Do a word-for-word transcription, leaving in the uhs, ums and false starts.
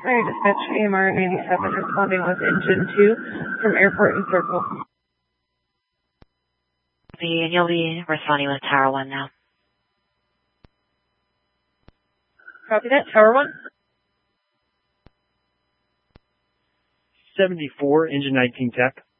Sorry, dispatch A M R ninety-seven responding with engine two from airport and circle. And you'll be responding with Tower one now. Copy that, Tower one. seventy-four, engine nineteen tech.